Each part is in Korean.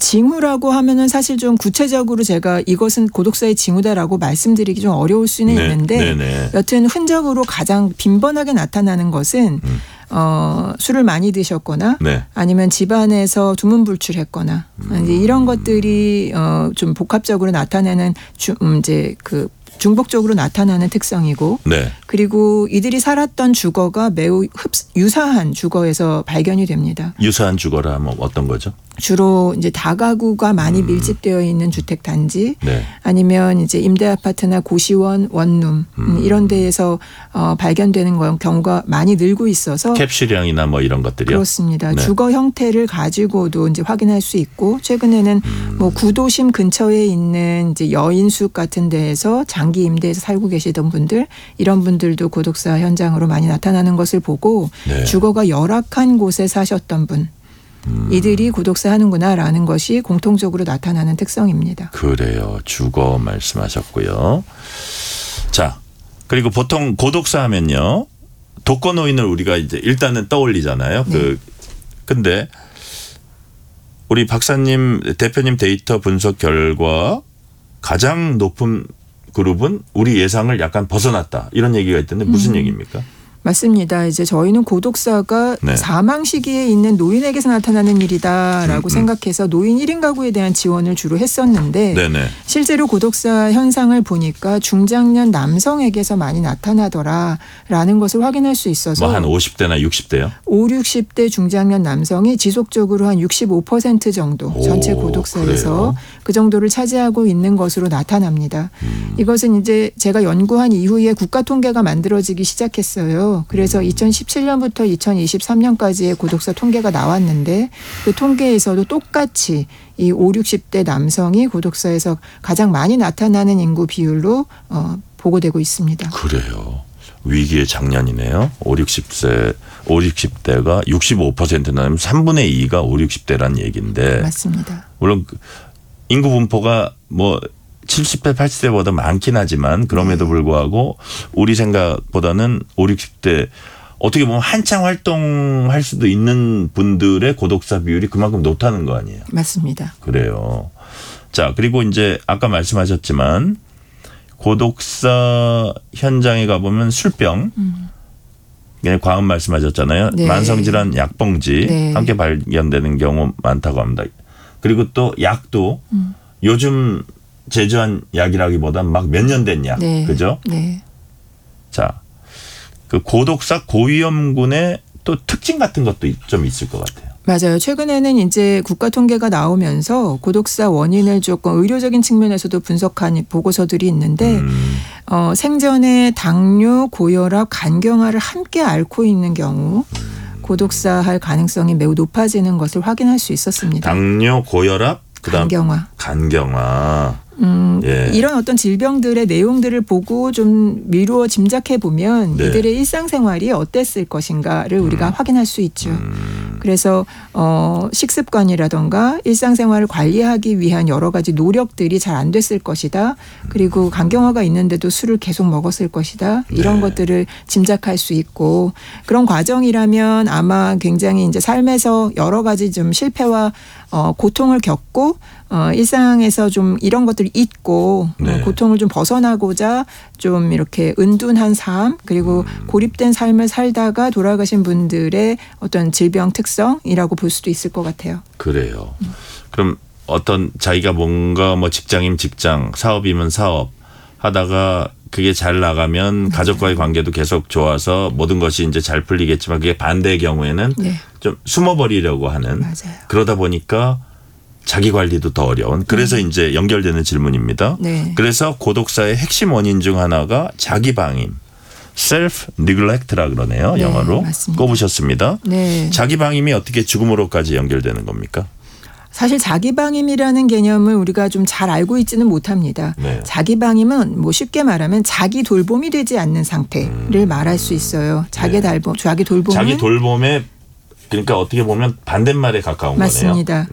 징후라고 하면은 사실 좀 구체적으로 제가 이것은 고독사의 징후다라고 말씀드리기 좀 어려울 수는 있는데 여튼 흔적으로 가장 빈번하게 나타나는 것은 술을 많이 드셨거나 아니면 집안에서 두문불출했거나 이제 이런 것들이 좀 복합적으로 나타내는 이제 그 중복적으로 나타나는 특성이고 그리고 이들이 살았던 주거가 매우 유사한 주거에서 발견이 됩니다. 유사한 주거라 하면 어떤 거죠? 주로 이제 다가구가 많이 밀집되어 있는 주택 단지 아니면 이제 임대 아파트나 고시원 원룸 이런 데에서 발견되는 경우가 많이 늘고 있어서 캡슐형이나 뭐 이런 것들이요. 그렇습니다. 주거 형태를 가지고도 이제 확인할 수 있고 최근에는 뭐 구도심 근처에 있는 이제 여인숙 같은 데에서 장기 임대에서 살고 계시던 분들 이런 분들도 고독사 현장으로 많이 나타나는 것을 보고 주거가 열악한 곳에 사셨던 분 이들이 고독사 하는구나라는 것이 공통적으로 나타나는 특성입니다. 그래요. 주거 말씀하셨고요. 자, 그리고 보통 고독사 하면요. 독거노인을 우리가 이제 일단은 떠올리잖아요. 근데 우리 박사님 대표님 데이터 분석 결과 가장 높은 그룹은 우리 예상을 약간 벗어났다. 이런 얘기가 있던데 무슨 얘기입니까? 맞습니다. 이제 저희는 고독사가 사망 시기에 있는 노인에게서 나타나는 일이다라고 생각해서 노인 1인 가구에 대한 지원을 주로 했었는데 실제로 고독사 현상을 보니까 중장년 남성에게서 많이 나타나더라라는 것을 확인할 수 있어서 뭐 한 50대나 60대요? 5, 60대 중장년 남성이 지속적으로 한 65% 정도 전체 고독사에서 그 정도를 차지하고 있는 것으로 나타납니다. 이것은 이제 제가 연구한 이후에 국가통계가 만들어지기 시작했어요. 그래서 2017년부터 2023년까지의 고독사 통계가 나왔는데 그 통계에서도 똑같이 이 5, 60대 남성이 고독사에서 가장 많이 나타나는 인구 비율로 보고되고 있습니다. 그래요. 위기의 장년이네요. 5, 60대가 65%나면 3분의 2가 5, 60대란 얘기인데. 맞습니다. 물론 인구 분포가 뭐 70대, 80대보다 많긴 하지만 그럼에도 불구하고 우리 생각보다는 5, 60대 어떻게 보면 한창 활동할 수도 있는 분들의 고독사 비율이 그만큼 높다는 거 아니에요? 맞습니다. 그래요. 자, 그리고 이제 아까 말씀하셨지만 고독사 현장에 가보면 술병, 과음 말씀하셨잖아요. 만성질환 약봉지 함께 발견되는 경우 많다고 합니다. 그리고 또 약도 요즘 제조한 약이라기보다 막 몇 년 된 약, 그죠? 자, 그 고독사 고위험군의 또 특징 같은 것도 좀 있을 것 같아요. 맞아요. 최근에는 이제 국가 통계가 나오면서 고독사 원인을 조금 의료적인 측면에서도 분석한 보고서들이 있는데 생전에 당뇨, 고혈압, 간경화를 함께 앓고 있는 경우 고독사할 가능성이 매우 높아지는 것을 확인할 수 있었습니다. 당뇨, 고혈압, 그다음 간경화. 이런 어떤 질병들의 내용들을 보고 좀 미루어 짐작해 보면 이들의 일상생활이 어땠을 것인가를 우리가 확인할 수 있죠. 그래서 식습관이라든가 일상생활을 관리하기 위한 여러 가지 노력들이 잘 안 됐을 것이다. 그리고 간경화가 있는데도 술을 계속 먹었을 것이다. 이런 것들을 짐작할 수 있고 그런 과정이라면 아마 굉장히 이제 삶에서 여러 가지 좀 실패와 고통을 겪고 일상에서 좀 이런 것들을 잊고 고통을 좀 벗어나고자 좀 이렇게 은둔한 삶 그리고 고립된 삶을 살다가 돌아가신 분들의 어떤 질병 특성이라고 볼 수도 있을 것 같아요. 그래요. 그럼 어떤 자기가 뭔가 뭐 직장이면 직장, 사업이면 사업 하다가 그게 잘 나가면 가족과의 관계도 계속 좋아서 모든 것이 이제 잘 풀리겠지만 그게 반대의 경우에는 좀 숨어버리려고 하는 그러다 보니까 자기 관리도 더 어려운 그래서 이제 연결되는 질문입니다. 그래서 고독사의 핵심 원인 중 하나가 자기 방임. self neglect라 그러네요. 영어로. 맞습니다. 꼽으셨습니다. 자기 방임이 어떻게 죽음으로까지 연결되는 겁니까? 사실 자기방임이라는 개념을 우리가 좀 잘 알고 있지는 못합니다. 자기방임은 뭐 쉽게 말하면 자기 돌봄이 되지 않는 상태를 말할 수 있어요. 자기 돌봄은 자기 돌봄에 그러니까 어떻게 보면 반대말에 가까운 맞습니다. 거네요.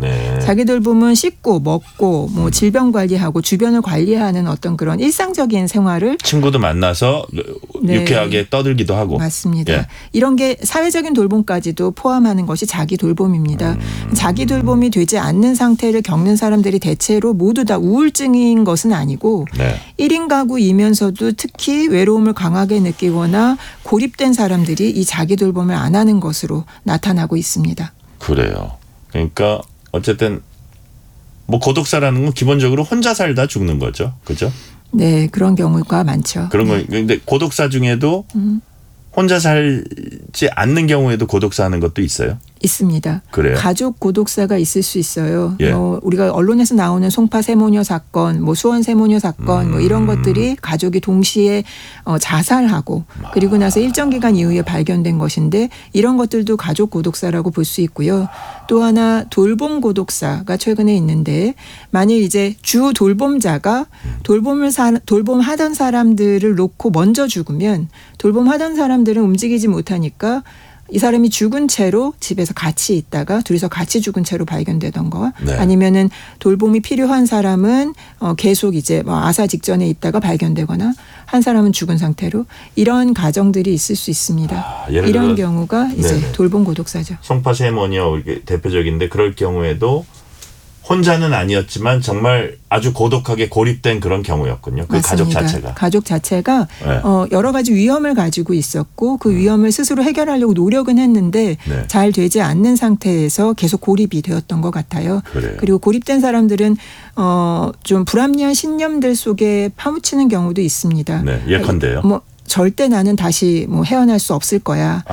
자기 돌봄은 씻고 먹고 뭐 질병 관리하고 주변을 관리하는 어떤 그런 일상적인 생활을 친구도 만나서 네. 유쾌하게 떠들기도 하고. 맞습니다. 예. 이런 게 사회적인 돌봄까지도 포함하는 것이 자기 돌봄입니다. 자기 돌봄이 되지 않는 상태를 겪는 사람들이 대체로 모두 다 우울증인 것은 아니고 네. 1인 가구이면서도 특히 외로움을 강하게 느끼거나 고립된 사람들이 이 자기 돌봄을 안 하는 것으로 나타나고 있습니다. 그래요. 그러니까 어쨌든 뭐 고독사라는 건 기본적으로 혼자 살다 죽는 거죠. 그죠? 네, 그런 경우가 많죠. 그런 거. 근데 고독사 중에도 혼자 살지 않는 경우에도 고독사 하는 것도 있어요. 있습니다. 그래요? 가족 고독사가 있을 수 있어요. 예. 우리가 언론에서 나오는 송파 세모녀 사건, 뭐 수원 세모녀 사건, 뭐 이런 것들이 가족이 동시에 자살하고 그리고 나서 일정 기간 이후에 발견된 것인데 이런 것들도 가족 고독사라고 볼 수 있고요. 또 하나 돌봄 고독사가 최근에 있는데 만일 이제 주 돌봄자가 돌봄하던 사람들을 놓고 먼저 죽으면 돌봄하던 사람들은 움직이지 못하니까 이 사람이 죽은 채로 집에서 같이 있다가 둘이서 같이 죽은 채로 발견되던가 네. 아니면은 돌봄이 필요한 사람은 계속 이제 뭐 아사 직전에 있다가 발견되거나 한 사람은 죽은 상태로 이런 가정들이 있을 수 있습니다. 이런 경우가 이제 네네. 돌봄 고독사죠. 송파 세모녀 이게 대표적인데 그럴 경우에도 혼자는 아니었지만 정말 아주 고독하게 고립된 그런 경우였군요. 그 가족 자체가. 가족 자체가 네. 여러 가지 위험을 가지고 있었고 그 위험을 스스로 해결하려고 노력은 했는데 네. 잘 되지 않는 상태에서 계속 고립이 되었던 것 같아요. 그래요. 그리고 고립된 사람들은 좀 불합리한 신념들 속에 파묻히는 경우도 있습니다. 네, 예컨대요. 뭐 절대 나는 다시 뭐 헤어날 수 없을 거야.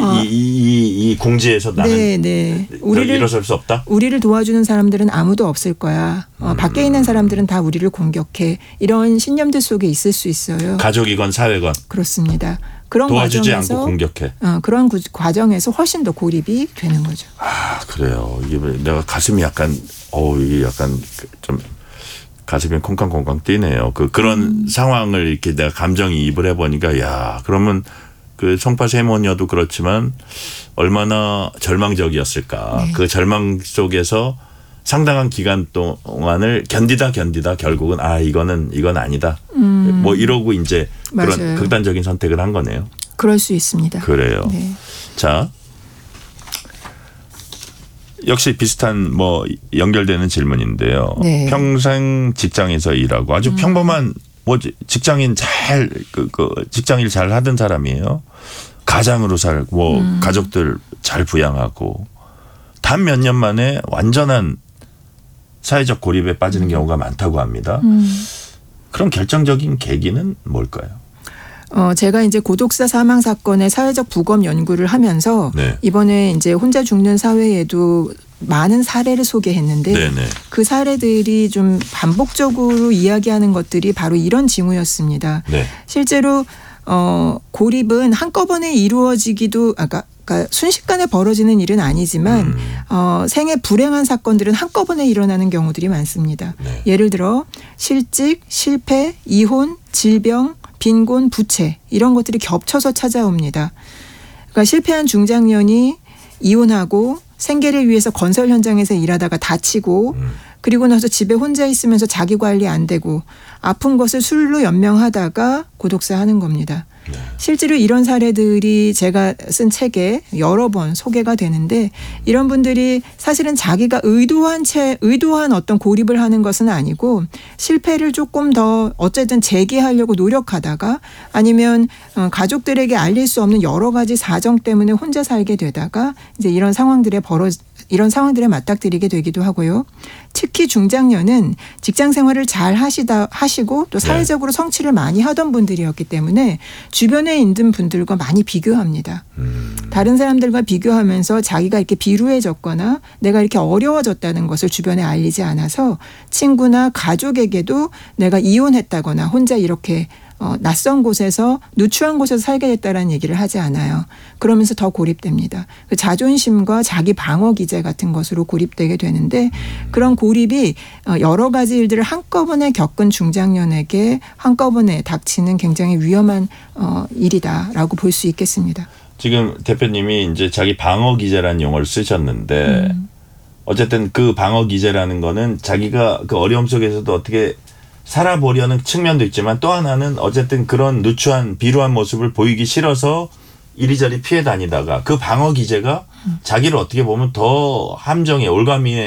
이 궁지에서 나는 일어설 수 없다? 우리를 도와주는 사람들은 아무도 없을 거야. 밖에 있는 사람들은 다 우리를 공격해. 이런 신념들 속에 있을 수 있어요. 가족이건 사회건. 그렇습니다. 그런 도와주지 과정에서 않고 공격해. 그런 과정에서 훨씬 더 고립이 되는 거죠. 아, 그래요. 이게 내가 가슴이 약간 이게 약간 좀 가슴이 콩쾅콩쾅 뛰네요. 그런 상황을 이렇게 내가 감정이입을 해보니까 야, 그러면 그 송파 세모녀도 그렇지만 얼마나 절망적이었을까. 네. 그 절망 속에서 상당한 기간 동안을 견디다 결국은 이건 아니다. 뭐 이러고 이제 맞아요. 그런 극단적인 선택을 한 거네요. 그럴 수 있습니다. 그래요. 네. 자. 역시 비슷한 뭐 연결되는 질문인데요. 네. 평생 직장에서 일하고 아주 평범한 뭐 직장인 직장일 잘 하던 사람이에요. 가장으로 살고 가족들 잘 부양하고 단 몇 년 만에 완전한 사회적 고립에 빠지는 경우가 많다고 합니다. 그런 결정적인 계기는 뭘까요? 제가 이제 고독사 사망 사건의 사회적 부검 연구를 하면서 네. 이번에 이제 혼자 죽는 사회에도 많은 사례를 소개했는데 네네. 그 사례들이 좀 반복적으로 이야기하는 것들이 바로 이런 징후였습니다. 네. 실제로 고립은 한꺼번에 이루어지기도 그러니까 순식간에 벌어지는 일은 아니지만 생애 불행한 사건들은 한꺼번에 일어나는 경우들이 많습니다. 네. 예를 들어 실직, 실패, 이혼, 질병, 빈곤, 부채 이런 것들이 겹쳐서 찾아옵니다. 그러니까 실패한 중장년이 이혼하고 생계를 위해서 건설 현장에서 일하다가 다치고 그리고 나서 집에 혼자 있으면서 자기 관리 안 되고 아픈 것을 술로 연명하다가 고독사 하는 겁니다. 네. 실제로 이런 사례들이 제가 쓴 책에 여러 번 소개가 되는데 이런 분들이 사실은 자기가 의도한 어떤 고립을 하는 것은 아니고 실패를 조금 더 어쨌든 재기하려고 노력하다가 아니면 가족들에게 알릴 수 없는 여러 가지 사정 때문에 혼자 살게 되다가 이제 이런 상황들에 맞닥뜨리게 되기도 하고요. 특히 중장년은 직장 생활을 잘 하시고 또 사회적으로 성취를 많이 하던 분들이었기 때문에 주변에 있는 분들과 많이 비교합니다. 다른 사람들과 비교하면서 자기가 이렇게 비루해졌거나 내가 이렇게 어려워졌다는 것을 주변에 알리지 않아서 친구나 가족에게도 내가 이혼했다거나 혼자 이렇게 낯선 곳에서 누추한 곳에서 살게 됐다라는 얘기를 하지 않아요. 그러면서 더 고립됩니다. 그 자존심과 자기 방어 기제 같은 것으로 고립되게 되는데 그런 고립이 여러 가지 일들을 한꺼번에 겪은 중장년에게 한꺼번에 닥치는 굉장히 위험한 일이다라고 볼 수 있겠습니다. 지금 대표님이 이제 자기 방어 기제라는 용어를 쓰셨는데 어쨌든 그 방어 기제라는 거는 자기가 그 어려움 속에서도 어떻게 살아보려는 측면도 있지만 또 하나는 어쨌든 그런 누추한 비루한 모습을 보이기 싫어서 이리저리 피해 다니다가 그 방어 기제가 자기를 어떻게 보면 더 함정에 올가미에